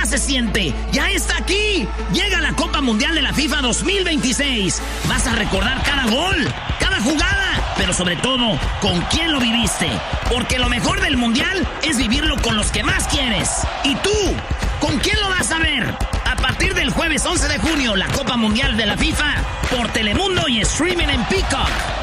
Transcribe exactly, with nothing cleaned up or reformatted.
se siente. ¡Ya está aquí! Llega la Copa Mundial de la FIFA dos mil veintiséis. Vas a recordar cada gol, cada jugada, pero sobre todo, con quién lo viviste. Porque lo mejor del Mundial es vivirlo con los que más quieres. ¿Y tú? ¿Con quién lo vas a ver? A partir del jueves once de junio, la Copa Mundial de la FIFA por Telemundo y streaming en Peacock.